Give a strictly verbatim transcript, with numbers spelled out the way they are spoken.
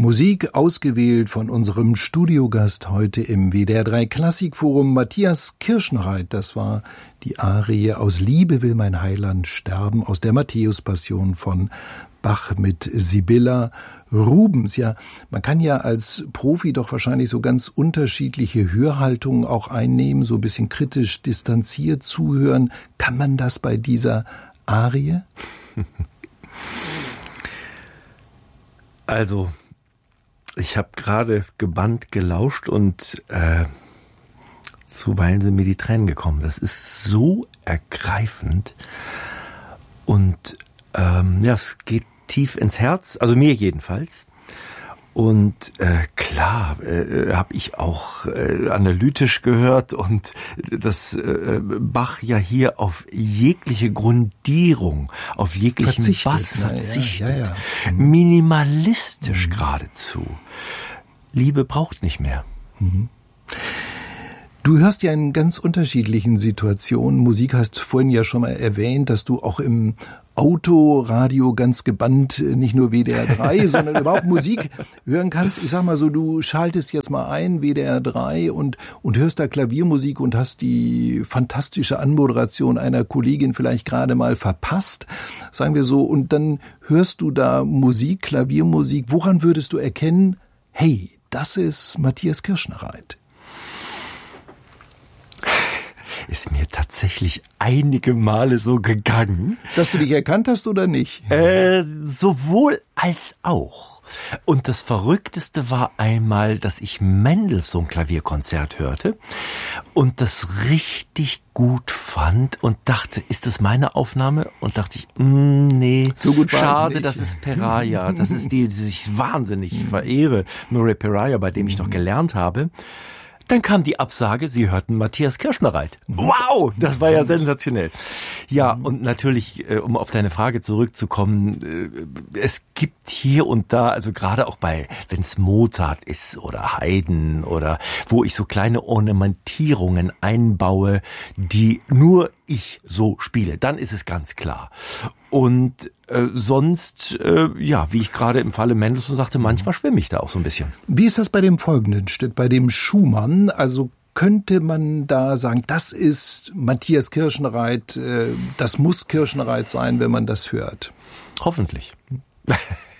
Musik ausgewählt von unserem Studiogast heute im W D R drei Klassikforum, Matthias Kirschenreit. Das war die Arie aus Liebe will mein Heiland sterben aus der Matthäus-Passion von Bach mit Sibylla Rubens. Ja, man kann ja als Profi doch wahrscheinlich so ganz unterschiedliche Hörhaltungen auch einnehmen, so ein bisschen kritisch distanziert zuhören. Kann man das bei dieser Arie? Also, ich habe gerade gebannt gelauscht und äh, zuweilen sind mir die Tränen gekommen. Das ist so ergreifend und ähm, ja, es geht tief ins Herz, also mir jedenfalls. Und äh, klar, äh, habe ich auch äh, analytisch gehört und dass äh, Bach ja hier auf jegliche Grundierung, auf jeglichen verzichtet, was verzichtet, ja, ja, ja. minimalistisch mhm. geradezu. Liebe braucht nicht mehr. Mhm. Du hörst ja in ganz unterschiedlichen Situationen Musik, hast vorhin ja schon mal erwähnt, dass du auch im Autoradio ganz gebannt nicht nur W D R drei, sondern überhaupt Musik hören kannst. Ich sag mal so, du schaltest jetzt mal ein, W D R drei und, und hörst da Klaviermusik und hast die fantastische Anmoderation einer Kollegin vielleicht gerade mal verpasst, sagen wir so, und dann hörst du da Musik, Klaviermusik. Woran würdest du erkennen, hey, das ist Matthias Kirschenreit? Ist mir tatsächlich einige Male so gegangen. Dass du dich erkannt hast oder nicht? Äh, sowohl als auch. Und das Verrückteste war einmal, dass ich Mendelssohn Klavierkonzert hörte und das richtig gut fand und dachte, ist das meine Aufnahme? Und dachte ich, mm, nee, so gut schade, das ist Peraja. Das ist die, die ich wahnsinnig verehre. Murray Peraja, bei dem ich noch gelernt habe. Dann kam die Absage, Sie hörten Matthias Kirschenreit. Wow, das war ja sensationell. Ja, und natürlich, um auf deine Frage zurückzukommen, es gibt hier und da, also gerade auch bei, wenn es Mozart ist oder Haydn oder wo ich so kleine Ornamentierungen einbaue, die nur ich so spiele, dann ist es ganz klar. Und äh, sonst, äh, ja, wie ich gerade im Falle Mendelssohn sagte, manchmal schwimme ich da auch so ein bisschen. Wie ist das bei dem folgenden Stück, bei dem Schumann? Also könnte man da sagen, das ist Matthias Kirschenreit, äh, das muss Kirschenreit sein, wenn man das hört? Hoffentlich.